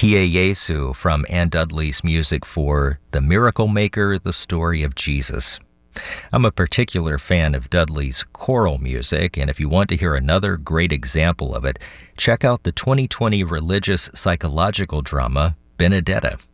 Kyrie Jesu from Ann Dudley's music for The Miracle Maker, The Story of Jesus. I'm a particular fan of Dudley's choral music, and if you want to hear another great example of it, check out the 2020 religious psychological drama, Benedetta.